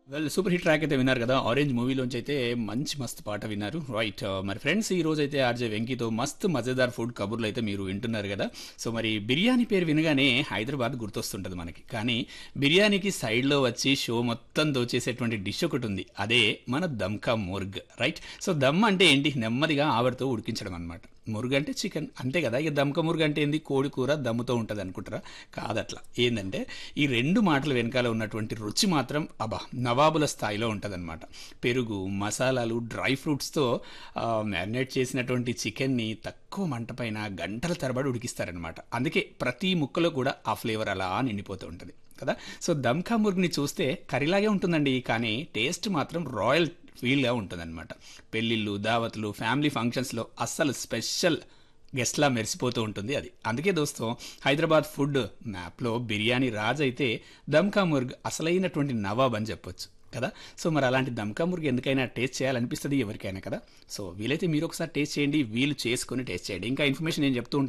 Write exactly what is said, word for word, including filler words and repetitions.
Well super hit track అయితే విన్నారు కదా! 'ఆరెంజ్' మూవీలోంచి అయితే మంచి మస్తు పాట విన్నారు. రైట్. మరి ఫ్రెండ్స్ ఈ రోజైతే ఆర్‌జే వెంకీతో మస్తు మజేదార్ ఫుడ్ కబుర్లయితే మీరు వింటున్నారు గదా! సో మరి బిర్యానీ పేరు వినగానే హైదరాబాద్ గుర్తొస్తుంటది మనకి. కానీ బిర్యానీకి సైడ్‌లో వచ్చి షో మొత్తం దోచేసేటువంటి డిష్ ఒకటుంది. అదే మన దమ్‌కా ముర్గ్. రైట్. సో దమ్ అంటే ఏంటి? నెమ్మదిగా ఆవిరితో ఉడికించడం అన్నమాట. ముర్గ్ అంటే చికెన్ అంతే కదా! ఇక దమ్‌కా ముర్గ్ అంటే ఏంది? కోడి కూర దమ్ముతో ఉంటది అనుకుంటారా? కాదట్లా. ఏందంటే ఈ రెండు మాటల వెనకాల ఉన్నటువంటి రుచి మాత్రం అబ్బా! నవాబుల స్థాయిలో ఉంటదనమాట. పెరుగు, మసాలాలు, డ్రై ఫ్రూట్స్‌తో ఆహ్, మ్యారినేట్ చేసినటువంటి చికెన్‌ని తక్కువ మంట పైన గంటల తరబడి ఉడికిస్తారనమాట. అందుకే ప్రతి ముక్కలో కూడా ఆ ఫ్లేవర్ అలా నిండిపోతూ ఉంటది కదా! సో దమ్‌కా ముర్గ్‌ని చూస్తే కర్రీలాగే ఉంటుందండి. కానీ టేస్ట్ మాత్రం రాయల్ ఫీల్‌గా ఉంటదనమాట. పెళ్ళిళ్ళు, దావత్లు, ఫ్యామిలీ ఫంక్షన్స్‌లో అస్సలు స్పెషల్ గెస్ట్‌లా మెరిసిపోతూ ఉంటుంది అది. అందుకే దోస్తం హైదరాబాద్ ఫుడ్ మ్యాప్‌లో బిర్యానీ రాజైతే దమ్‌కా ముర్గ్ అసలైనటువంటి నవాబ్ అని చెప్పొచ్చు కదా! సో మరి అలాంటి దమ్‌కా ముర్గ్ ఎందుకైనా టేస్ట్ చేయాలనిపిస్తది ఎవరికైనా కదా! సో వీలైతే మీరు ఒకసారి టేస్ట్ చేయండి. వీలు చేసుకొని టేస్ట్ చేయండి. ఇంకా ఇన్ఫర్మేషన్ నేను చెప్తూ